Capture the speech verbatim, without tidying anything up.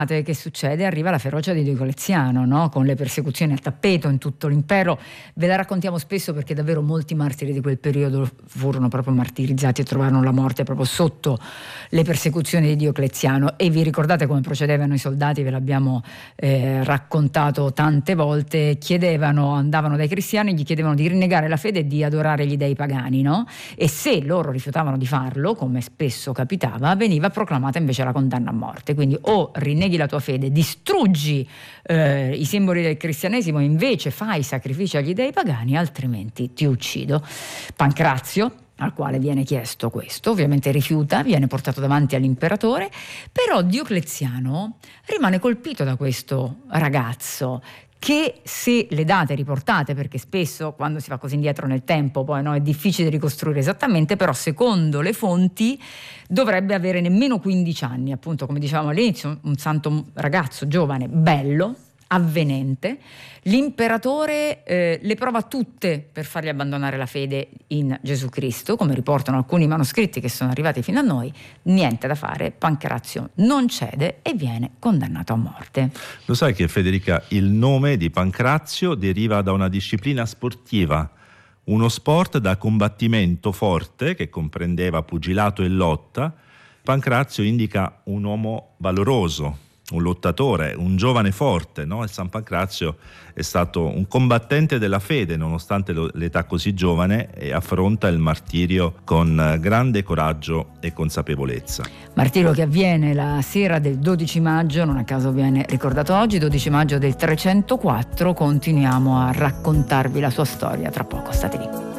che succede? Arriva la ferocia di Diocleziano, no? Con le persecuzioni a tappeto in tutto l'impero. Ve la raccontiamo spesso perché davvero molti martiri di quel periodo furono proprio martirizzati e trovarono la morte proprio sotto le persecuzioni di Diocleziano. E vi ricordate come procedevano i soldati? Ve l'abbiamo eh, raccontato tante volte. Chiedevano, andavano dai cristiani, gli chiedevano di rinnegare la fede e di adorare gli dei pagani, no? E se loro rifiutavano di farlo, come spesso capitava, veniva proclamata invece la condanna a morte. Quindi o rinneghi la tua fede, distruggi eh, i simboli del cristianesimo e invece fai sacrifici agli dei pagani, altrimenti ti uccido. Pancrazio, al quale viene chiesto questo, ovviamente rifiuta, viene portato davanti all'imperatore, però Diocleziano rimane colpito da questo ragazzo che, se le date riportate, perché spesso quando si va così indietro nel tempo poi no, è difficile ricostruire esattamente, però secondo le fonti dovrebbe avere nemmeno quindici anni, appunto come dicevamo all'inizio, un santo ragazzo giovane, bello, avvenente. L'imperatore eh, le prova tutte per fargli abbandonare la fede in Gesù Cristo, come riportano alcuni manoscritti che sono arrivati fino a noi. Niente da fare, Pancrazio non cede e viene condannato a morte. Lo sai che, Federica, il nome di Pancrazio deriva da una disciplina sportiva, uno sport da combattimento forte che comprendeva pugilato e lotta. Pancrazio indica un uomo valoroso, un lottatore, un giovane forte, no? E San Pancrazio è stato un combattente della fede nonostante lo, l'età così giovane, e affronta il martirio con grande coraggio e consapevolezza. Martirio che avviene la sera del dodici maggio, non a caso viene ricordato oggi, dodici maggio del trecentoquattro. Continuiamo a raccontarvi la sua storia tra poco, state lì.